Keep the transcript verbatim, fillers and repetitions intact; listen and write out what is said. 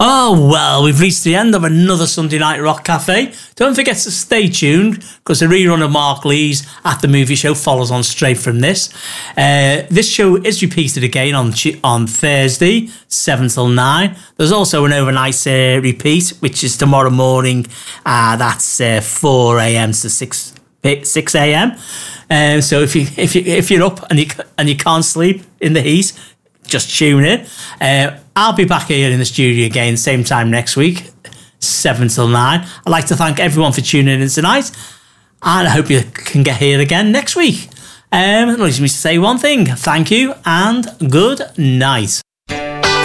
Oh, well, we've reached the end of another Sunday Night Rock Cafe. Don't forget to stay tuned, because the rerun of Mark Lee's At the Movie Show follows on straight from this. Uh, this show is repeated again on on Thursday, seven till nine. There's also an overnight uh, repeat, which is tomorrow morning. Uh, that's uh, four a.m. to six a.m. Uh, so if you if you if you're up and you and you can't sleep in the heat, just tune in. Uh, I'll be back here in the studio again, same time next week, seven till nine. I'd like to thank everyone for tuning in tonight, and I hope you can get here again next week. Um, it leaves me to say one thing: thank you and good night.